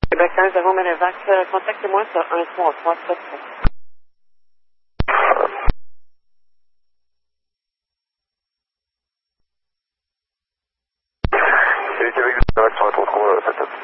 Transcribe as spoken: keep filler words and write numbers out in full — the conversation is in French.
Québec un, zéro Ménévac, euh, contactez-moi sur un trois trois sept sept. Et Québec, sur un trois trois sept sept.